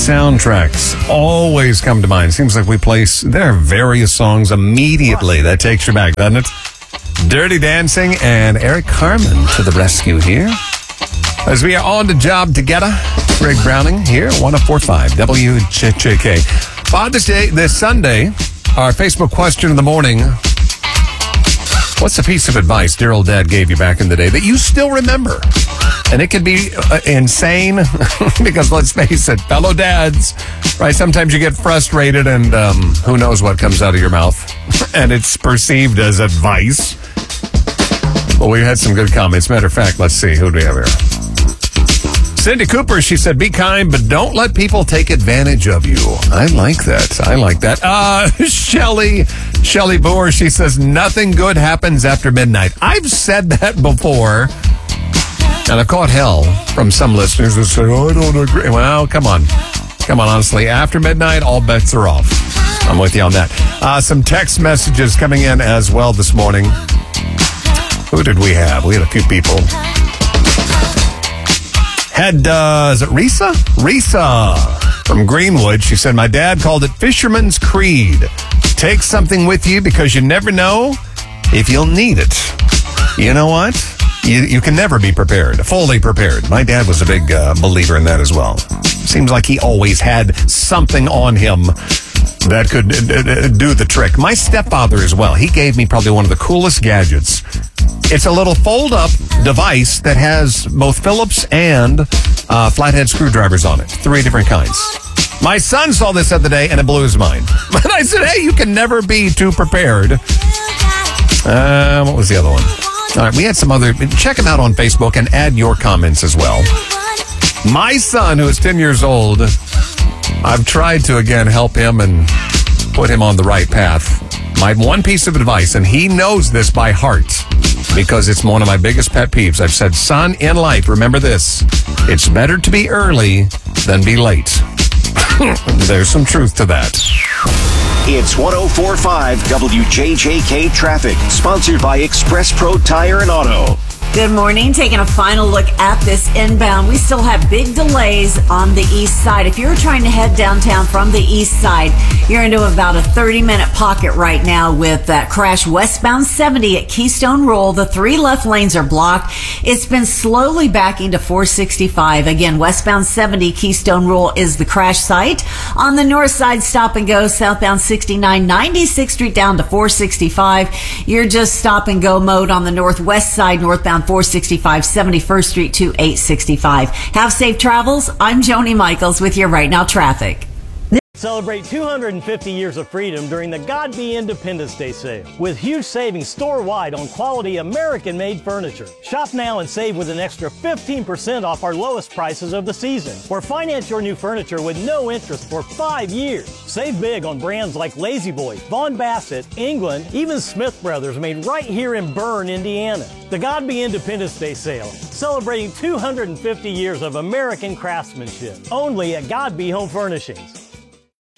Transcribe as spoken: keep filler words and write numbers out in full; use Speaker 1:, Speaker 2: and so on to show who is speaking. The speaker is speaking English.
Speaker 1: soundtracks always come to mind. Seems like we place there are various songs immediately that takes you back, doesn't it? Dirty Dancing and Eric Carmen to the rescue here. As we are on the job together, Greg Browning here, one oh four point five W J J K. Father's Day this Sunday, our Facebook question of the morning. What's a piece of advice dear old dad gave you back in the day that you still remember? And it could be uh, insane because let's face it, fellow dads, right? Sometimes you get frustrated and um, who knows what comes out of your mouth and it's perceived as advice. Well, we had some good comments. Matter of fact, let's see. Who do we have here? Cindy Cooper, she said, be kind, but don't let people take advantage of you. I like that. I like that. Uh, Shelly, Shelly Boer, she says, nothing good happens after midnight. I've said that before, and I've caught hell from some listeners who say, oh, I don't agree. Well, come on. Come on, honestly. After midnight, all bets are off. I'm with you on that. Uh, some text messages coming in as well this morning. Who did we have? We had a few people. Had, uh, is it Risa? Risa from Greenwood. She said, my dad called it Fisherman's Creed. Take something with you because you never know if you'll need it. You know what? You, you can never be prepared, fully prepared. My dad was a big uh, believer in that as well. Seems like he always had something on him that could uh, do the trick. My stepfather as well. He gave me probably one of the coolest gadgets. It's a little fold-up device that has both Phillips and uh, flathead screwdrivers on it. Three different kinds. My son saw this the other day, and it blew his mind. But I said, hey, you can never be too prepared. Uh, what was the other one? All right, we had some other... Check them out on Facebook and add your comments as well. My son, who is ten years old, I've tried to, again, help him and put him on the right path. My one piece of advice, and he knows this by heart, because it's one of my biggest pet peeves. I've said, son, in life, remember this. It's better to be early than be late. There's some truth to that.
Speaker 2: It's one oh four point five W J J K Traffic, sponsored by Express Pro Tire and Auto.
Speaker 3: Good morning. Taking a final look at this inbound. We still have big delays on the east side. If you're trying to head downtown from the east side, you're into about a thirty-minute pocket right now with that crash westbound seventy at Keystone Roll. The three left lanes are blocked. It's been slowly backing to four sixty-five. Again, westbound seventy Keystone Roll is the crash site. On the north side, stop and go southbound sixty-nine, ninety-sixth Street down to four sixty-five. You're just stop and go mode on the northwest side, northbound four sixty-five, seventy-first Street to eight sixty-five. Have safe travels. I'm Joni Michaels with your Right Now Traffic.
Speaker 4: Celebrate two hundred fifty years of freedom during the God Be Independence Day sale with huge savings store-wide on quality American-made furniture. Shop now and save with an extra fifteen percent off our lowest prices of the season, or finance your new furniture with no interest for five years. Save big on brands like La-Z-Boy, Vaughn Bassett, England, even Smith Brothers, made right here in Bern, Indiana. The God Be Independence Day sale, celebrating two hundred fifty years of American craftsmanship, only at God Be Home Furnishings.